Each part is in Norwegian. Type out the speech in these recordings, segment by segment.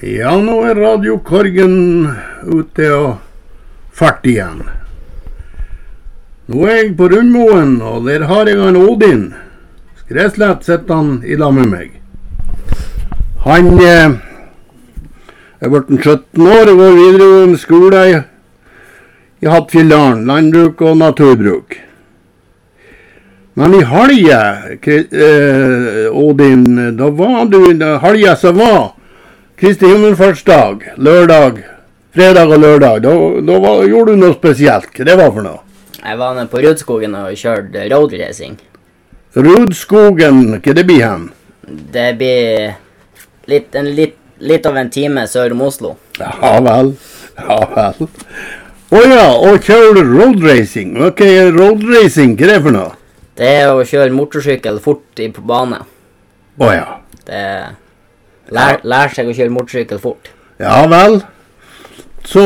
Ja, nå radiokorgen ute og fart igjen. Nå jeg på Rundmoen, og der har jeg en Odin. Skreslett sitter han I lag med meg. Han blitt 17 år og går videregående skole I Hattfjelldalen, landbruk og naturbruk. Men I Halje, Odin, da var du Halje som var Kristi himmelfartsdag, lørdag, fredag og lørdag. Da gjorde du noe spesielt. Hva det var for noe? Jeg var nede på Rudskogen og kjørte roadracing. Rudskogen, hva det blir hen? Det blir litt av en time sør om Oslo. Ja vel, ja vel. Åja, og kjører roadracing. Hva roadracing, hva det for noe? Det å kjøre motorsykkel fort på bane. Åja. Det lær seg å kjøre motorsykkel fort. Ja vel. Så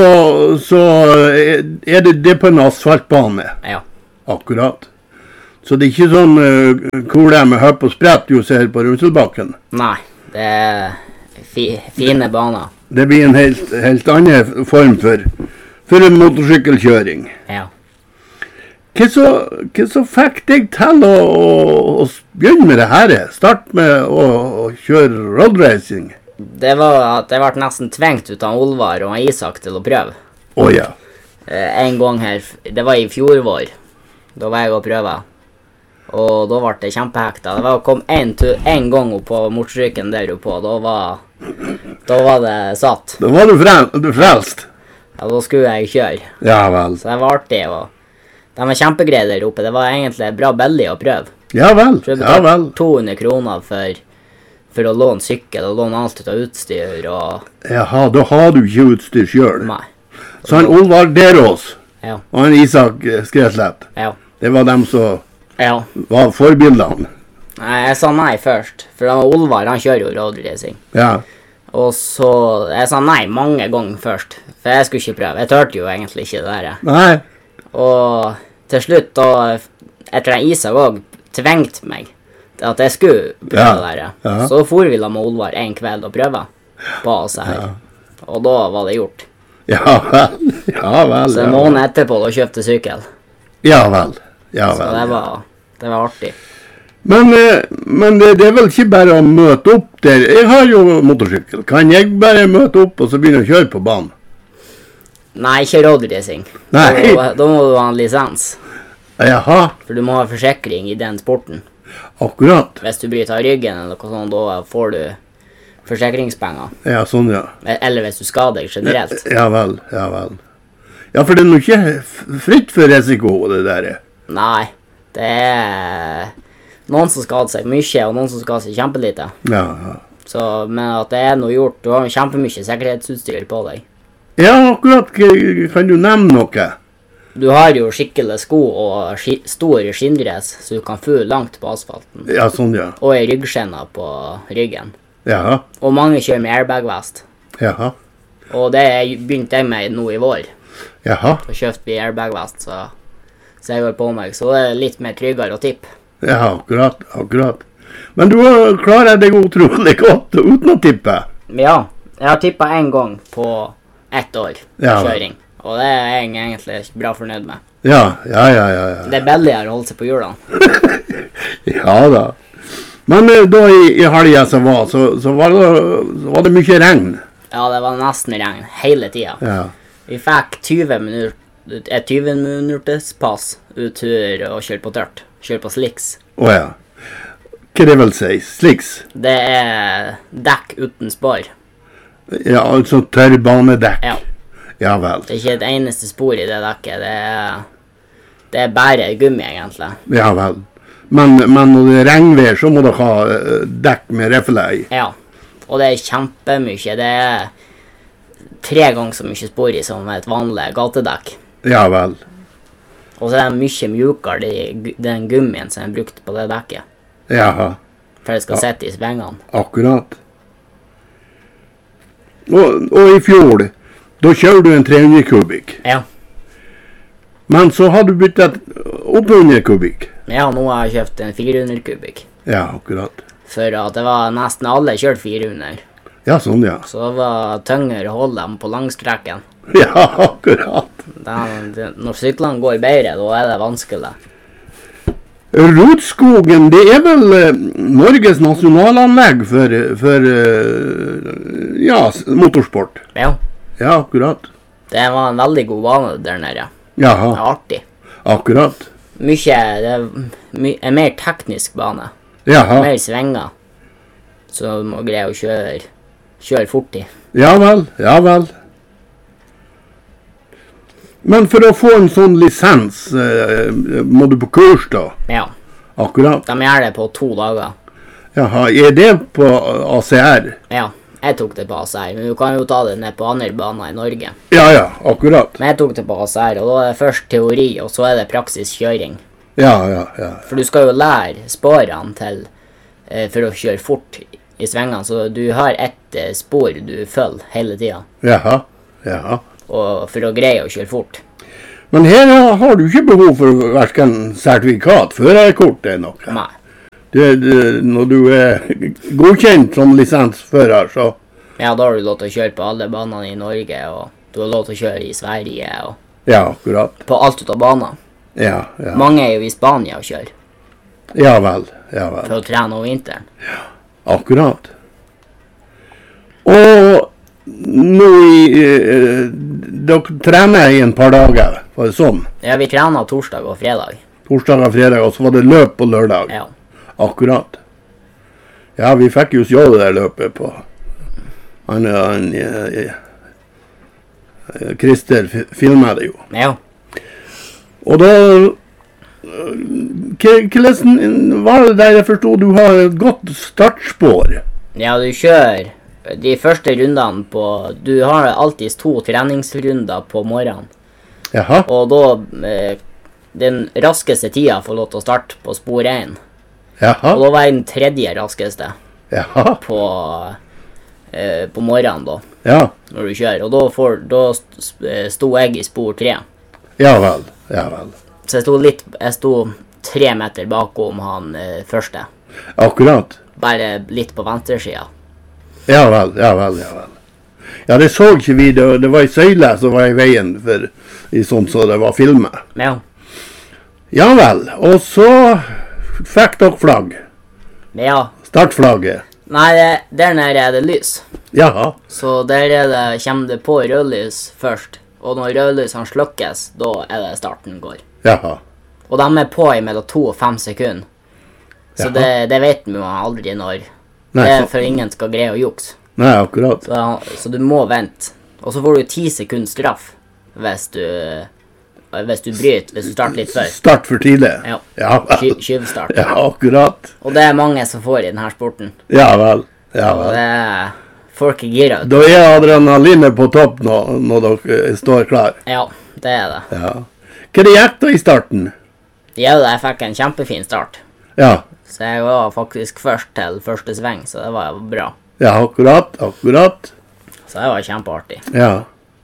det på en asfaltbane? Ja. Akkurat. Så det ikke sånn hvor det med høpp og sprett du ser på Runselbakken? Nei, det fine baner. Det blir en helt annen form for en motorsykkelkjøring. Ja. Hva så fikk deg til å begynne med det her? Start med å kjøre roadracing? Det var at jeg ble nesten tvengt ut av Olvar og Isak til å prøve. Åja. En gang her, det var I fjor vår. Da var jeg å prøve. Og da ble det kjempehekta. Det var kom en gang opp på motorsykkelen der oppe, og da var det satt. Da var du frelst? Ja, da skulle jeg kjøre. Ja vel. Så det var artig, og de var kjempegreie der oppe. Det var egentlig bra billig å prøve. Ja vel, ja vel. 200 kroner for å låne sykkel og låne alt ut av utstyr. Jaha, da har du ikke utstyr selv. Nei. Så han Olvar Derås ja. Og han Isak Skreslett, ja. Det var dem som ja. Var forbildene. Nei, jeg sa nei først, for Olvar, han kjører jo roadracing. Ja. Og så, jeg sa nei mange ganger først, for jeg skulle ikke prøve. Jeg tørte jo egentlig ikke det der. Nei. Og til slutt, da, etter at Isak også tvengte meg at jeg skulle prøve det der, ja. Så for vi da med Olvar en kveld og prøve på oss her. Ja. Og da var det gjort. Ja vel, ja vel. Så en måned etterpå da kjøpte sykkel. Ja vel, ja vel. Så det var artig. Men det vel ikke bare å møte opp der. Jeg har jo motorsykkel. Kan jeg bare møte opp og så begynne å kjøre på banen? Nei, ikke roadracing. Da må du ha en lisens. Jaha. For du må ha forsikring I den sporten. Akkurat. Hvis du bryter av ryggen eller noe sånt, da får du forsikringspenger. Ja, sånn ja. Eller hvis du skader deg generelt. Ja vel, ja vel. Ja, for det noe ikke fritt for risiko, det der. Nei, det noen som skader seg mye, og noen som skader seg kjempelite. Ja. Så, men at det noe gjort, du har kjempemye sikkerhetsutstyr på deg. Ja, akkurat. Kan du nevne noe? Du har jo skikkelig sko og stor skinnress, så du kan få langt på asfalten. Ja, sånn ja. Og ryggskjenner på ryggen. Ja. Og mange kjører med airbag-vest. Ja. Og det begynte jeg med nå I vår. Ja. Og kjøpte vi airbag-vest, så jeg går på meg. Så det litt mer tryggere å tippe. Ja, akkurat. Men du klarer deg utrolig godt uten å tippe. Ja, jeg har tippet en gang på 1 år kjøring. Og det jeg egentlig bra fornøyd med. Ja. Det billigere å holde seg på hjulene. Ja da. Men da I Halje som var, så var det mye regn. Ja, det var nesten regn hele tiden. Ja. Vi fikk 20 minutters pass uttur og kjøre på tørt. Kjøre på slicks. Åja. Hva det vil si? Slicks? Det dekk uten spår. Ja, altså tørrbanedekk. Ja. Ja vel. Det ikke et eneste spor I det dekket. Det bare gummi egentlig. Ja vel. Men når det regnvær så må du ha dekk med refler I. Ja, og det kjempemye. Det 3 ganger så mye spor I som et vanlig gatedekk. Ja vel. Og så det mye mjukere den gummien som brukt på det dekket. Jaha. For det skal sette I svengene. Akkurat. Og I fjor, da kjører du en 300 kubikk. Ja. Men så har du byttet opp 100 kubikk. Ja, nå har jeg kjøpt en 400 kubikk. Ja, akkurat. For at det var nesten alle kjørt 400. Ja, sånn, ja. Så det var tyngre å holde dem på langskrekken. Ja, akkurat. Når syklene går bedre, da er det vanskelig. Rudskogen, det er vel Norges nasjonalanlegg for ja, motorsport. Ja, Ja, akkurat. det var en veldig god bane der nede. Det Jaha, er artig. akkurat. Det er en mer teknisk bane. Jaha, Mer svinger. Så du må greie å kjøre fort i. ja vel, ja vel. Men for å få en sånn lisens, må du på kurs da? Ja, Akkurat. de gjør det på 2 dager. Jaha, er det på ACR? Ja, jeg tok det på ACR, men du kan jo ta det ned på andre baner i Norge. Ja, ja, akkurat. Men jeg tok det på ACR, og da er det først teori, og så er det praktisk kjøring. Ja, ja, ja. For du skal jo lære sporene til for å kjøre fort i svengene, så du har ett spor du følger hele tiden, Jaha, jaha. og for å greie å kjøre fort. Men her har du ikke behov for hverken sertifikat, førerkort eller noe. Nei. Når du er godkjent som lisensfører, så Ja, da har du lov til å kjøre på alle banene i Norge, og du har lov til å kjøre i Sverige, og ja, akkurat. på alt ut av baner. Ja, ja. Mange er jo i Spania og kjører, Ja vel, ja vel. for å trene over vinteren. Akkurat. Og nå dere trener i en par dager, var det sånn? Ja, vi trener torsdag og fredag. Torsdag og fredag, og så var det løp på lørdag. Ja. Akkurat. Ja, vi fikk jo se det der løpet på Christer filmet det jo. Ja. Og da hvordan var det der jeg forstod du har et godt startspår? Ja, du kjører de første rundene på... Du har alltid 2 treningsrunder på morgenen. Jaha, Og da... den raskeste tida får lov til å starte på spor 1. Og jaha, da var jeg den 3. raskeste jaha, på morgenen da, ja, når du kjører. Og da sto jeg i spor 3. ja vel, ja vel. Så jeg sto 3 meter bakom han første. Akkurat. Bare litt på venstre sida. Ja vel, ja vel, ja vel. Ja, det så ikke vi, det var en søyle som var i veien for i sånt så det var filmet. Ja. Ja vel, og så fikk dere flagg. Ja. Startflagget. Nei, der nede er det lys. Jaha, Så der kommer det på rødlys først. Og når rødlysene slukkes, da er det starten går. jaha. Og de er på i mellom 2 og 5 sekunder. Så Jaha. det vet man aldri når. Nei, Det er så- for ingen skal greie å jukse. Nei, akkurat. Så du må vente. Og så får du 10 sekunder straff hvis du bryter, hvis du starter litt før. Start for tidlig. Ja. Ja vel. Skyvstart. Ja, akkurat. Og det er mange som får i denne sporten. Ja vel, ja Og vel. det er folk er gira. Da er adrenalinet på topp når dere står klar. Ja, det er det. Ja. Hva det gikk da i starten? Ja, jeg fikk en kjempefin start. Ja, Så jeg var faktisk først til første sving, så det var bra. ja, akkurat, akkurat. Så det var kjempeartig. Ja.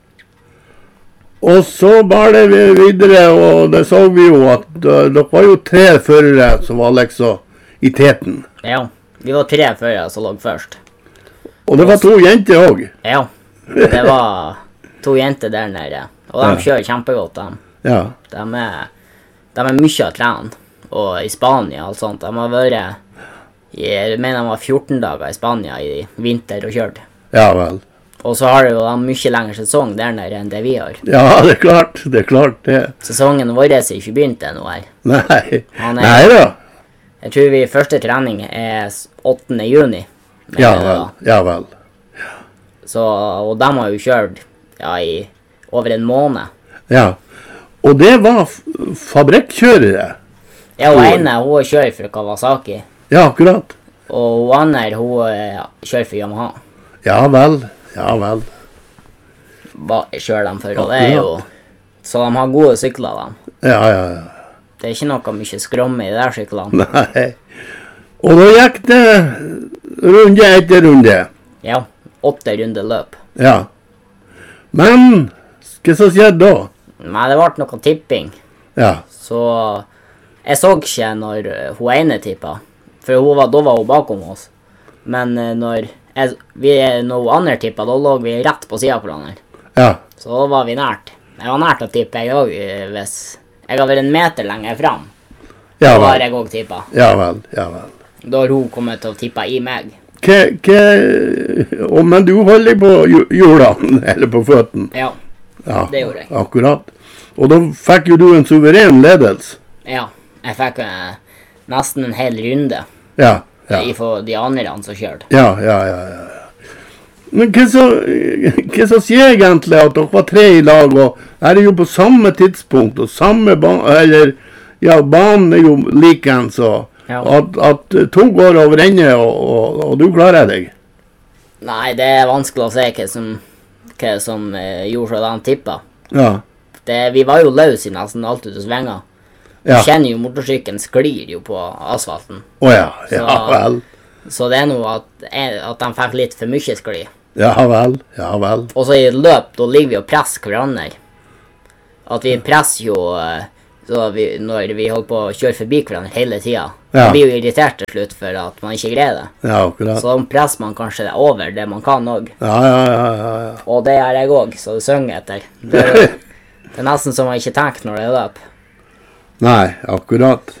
Og så bar det videre, og det så vi jo at dere var jo 3 førere som var liksom i teten. Ja, vi var 3 førere som lå først. Og det var 2 jenter også. Ja, det var 2 jenter der nede. Og de Ja. kjører kjempegodt, de. Ja, De er mye å trene. Og i Spania og alt sånt. De har vært jeg mener de var 14 dager i Spania i vinter og kjørt. ja vel. Og så har de jo en mye lengre sesong der nede enn det vi har. Ja, det er klart det. Sesongen vår er ikke begynt ennå her. Nei, Han er- nei da. Jeg tror vi første trening er 8. juni. mener Ja jeg vel, da. ja vel. Så, og de har jo kjørt i over en måned. Ja. Og det var fabrikkjørere. Ja, hun ene hun kjører for Kawasaki. Ja, akkurat. Og hun andre hun kjører for Yamaha. Ja vel, ja vel. Hva kjører de for? Og det er jo... Så de har gode sykler, de. Ja, ja, ja. Det er ikke noe mye skromme i de der syklene. Nei. Og da gikk det runde etter runde. Ja, 8 runder løp. Ja. Men, hva som skjedde da? Nei, det ble noe tipping. Ja, Så jeg så ikke når hun ene tippa. For da var hun bakom oss. Men når vi noe andre tippet, da lå vi rett på siden av hverandre. Ja. Så da var vi nært. Jeg var nært å tippe, jeg også, hvis jeg har vært en meter lenger frem. Ja Da har vel. jeg også tippet. Ja vel. Ja vel. Da har hun kommet til å tippe i meg. Men du holder på hjulene, eller på føttene. Ja, Ja, det gjorde jeg. akkurat. Og da fikk jo du en suveren ledelse. Ja, jeg fikk nesten en hel runde Ja, ja. i for de andre som kjørte. Ja. Men hva så sier egentlig at dere var 3 i lag, og er det jo på samme tidspunkt, og samme eller, ja, banen er jo like så Ja. at 2 går over ende, og du klarer deg. Nei, det er vanskelig å se hva som gjorde så den tippet. Ja, Vi var jo løs i nesten alt ut av svenga. Du ja. kjenner jo motorsykkelen sklir jo på asfalten. Åja, ja Så- vel. Så det er noe at de fikk litt for mye skli. Ja vel, ja vel. Og så i løp, da ligger vi og presser hverandre. At vi presser jo når vi holder på å kjøre forbi hverandre hele tiden. Ja. Man blir jo irritert til slutt for at man ikke greier det. Ja, akkurat. Så da presser man kanskje det over det man kan også. Ja. Og det gjør jeg også, så det synger etter. Det er nesten som man ikke tenker når det er løp. Nei, akkurat.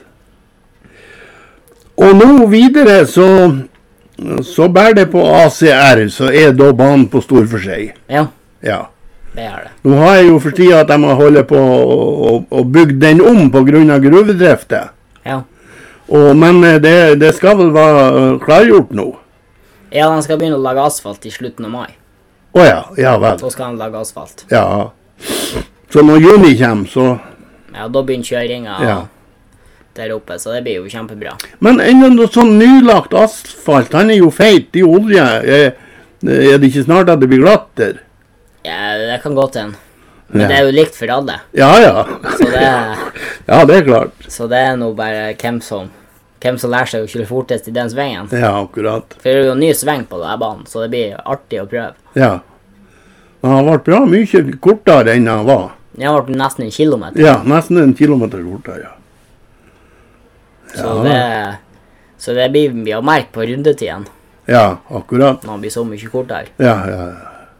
Og nå videre så bærer det på ACR, så er da banen på stor for seg. Ja, Ja. det gjør det. Nå har jeg jo for tida at de har holdt på å bygge den om på grunn av gruvedriftet. Ja. Men det skal vel være klargjort nå? Ja, de skal begynne å lage asfalt i slutten av mai. Åja, ja vel. Så skal de lage asfalt. Ja. Så når juni kommer, så... Ja, da begynner kjøringen Ja. der oppe, så det blir jo kjempebra. Men enda noe sånn nylagt asfalt, han er jo feit, det er jo olje. Er det ikke snart at det blir glatt der? Ja, det kan gå til en. Men Ja. det er jo likt for alle. Ja. Så det, Ja, det er klart. så det er nå bare hvem som lærer seg å kjøre fortest i den svengen. Ja, akkurat. For det er jo en ny sveng på denne banen, så det blir artig å prøve. Ja. Men han ble bra mye kortere enn han var. Det har vært nesten en kilometer. Ja, nesten 1 kilometer kortere, ja. Så det blir vi å merke på rundetiden Ja, akkurat. når han blir så mye kortere. Ja.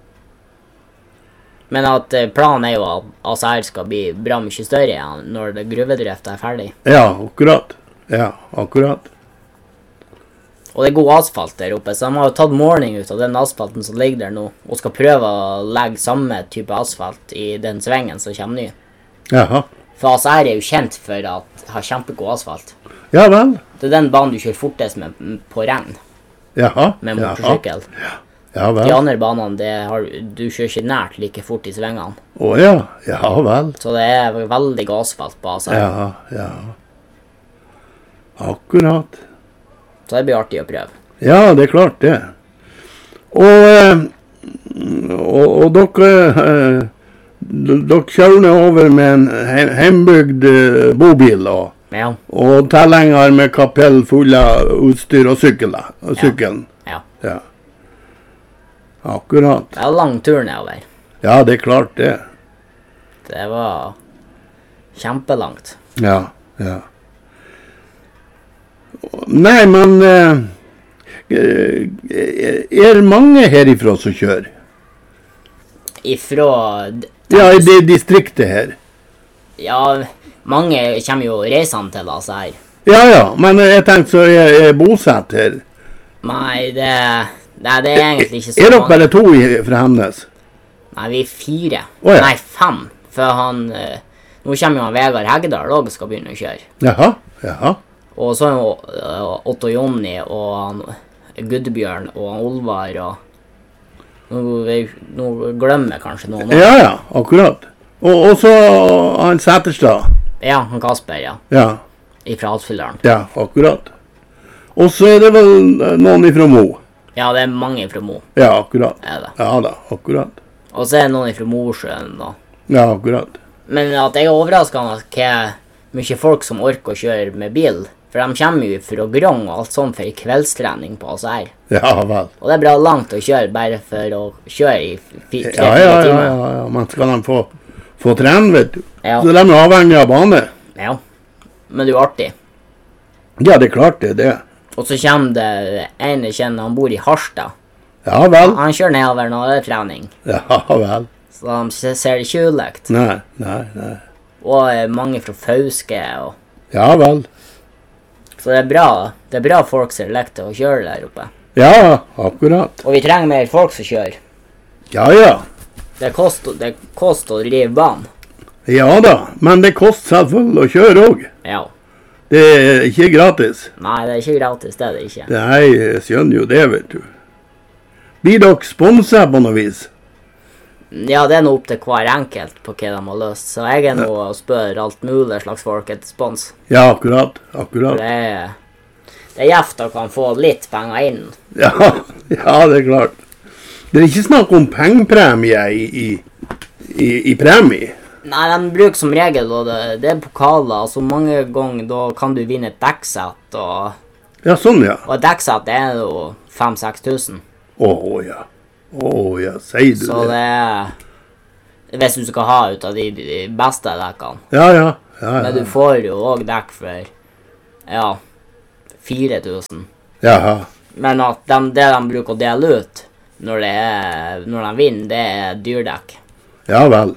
Men at planen er jo at ACR skal bli bra mye større igjen når det gruvedriften er ferdig. Ja, akkurat. Ja, akkurat. Og det er god asfalt der oppe, så de har jo tatt måling ut av den asfalten som ligger der nå, og skal prøve å legge samme type asfalt i den svengen som kommer ny. Jaha. For ACR er jo kjent for at har kjempegod asfalt. Ja vel. Det er den banen du kjører fortest med på renn, Jaha. med motorsykkel. Ja vel. De andre banene, du kjører ikke nært like fort i svengene. Åja, ja vel. Så det er veldig god asfalt på ACR. Ja. Akkurat. Så det blir artig å prøve. Ja, det er klart det. Og dere kjører ned over med en hjembygd bobil Ja, og tilhenger med kapell full av utstyr og sykkelen. ja. Ja. Akkurat. Det er en lang tur nedover. Ja, det er klart det. Det var kjempelangt. Ja. Nei, men er det mange herifra som kjører? Ifra Ja, i det distriktet her. Ja, mange kommer jo reisende til ACR. Ja, men jeg tenkte så er bosatt her. Nei, det er egentlig ikke så Er dere mange. bare 2 fra Hemnes? Nei, vi er 4. Å, ja. Nei, 5. For nå kommer jo han Vegard Heggedal også skal begynne å kjøre. Jaha. Og så er jo Otto Jonny og han Gudbjørn og han Olvar og nå glemmer jeg kanskje noen. Ja, akkurat. Og så han Sæterstad. Ja, han Kasper, ja. Ja, Ifra Hattfjelldalen. ja, akkurat. Og så er det vel noen ifra Mo. Ja, det er mange fra Mo. Ja, akkurat. Er det. Ja da, akkurat. Og så er det noen fra Mosjøen da. Ja, akkurat. Men at jeg er overrasket av hvor mye folk som orker å kjøre med bil. For de kommer jo fra Grong og alt sånt for kveldstrening på ACR. Ja vel. Og det er bra langt å kjøre bare for å kjøre i 3-4 Ja, timer. men skal de få trene, vet du. Ja. Så de er avhengig av bane. Ja. Men det er jo artig. Ja, det er klart det er det. Og så kommer det en jeg kjenner, han bor i Harstad. Ja vel. Han kjører nedover når det er trening. Ja vel. Så de ser det ikke ulikt. Nei. Og mange fra Fauske. Og... Ja vel. Så det er bra. Det er bra folk som lekter å kjøre der oppe. Ja, akkurat. Og vi trenger mer folk som kjører. Ja. Det koster å drive banen. Ja da, men det koster selvfølgelig å kjøre også. Ja. Det er ikke gratis. Nei, det er ikke gratis, det er det ikke. Nei, jeg skjønner jo det, vet du. Blir dere sponset på noe vis? Ja, det er noe opp til hver enkelt på hva de har lyst. Så jeg er nå og spør alt mulig slags folk etter spons. Ja, akkurat. For det er gjevt å kan få litt penger inn. Ja, det er klart. Det er ikke snakk om pengepremie i premie. Nei, de bruker som regel, og det er pokaler, altså mange ganger da kan du vinne et dekksett, og... Ja, sånn ja. Og et dekksett er jo 5-6 tusen. Ja, sier du det? Så det er... Hvis du skal ha ut av de beste dekkene. Ja. Men du får jo også dekk for, 4 000. Jaha. Men at det de bruker å dele ut når de vinner, det er dyrdekk. Ja vel.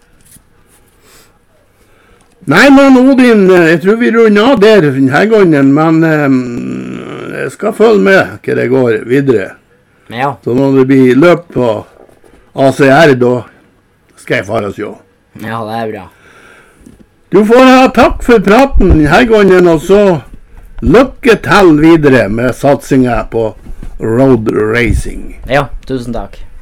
Nei, men Odin, jeg tror vi runder av der denne gangen, men jeg skal følge med hva det går videre. Ja. Så når det blir løp på ACR, da skal jeg fare og se. Ja, det er bra. Du får ha takk for praten denne gangen, og så lykke til videre med satsingen på road racing. Ja, tusen takk.